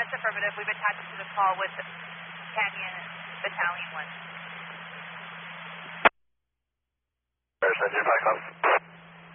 Yes, affirmative. We've attached to the call with the Canyon Battalion 1. Send your back up.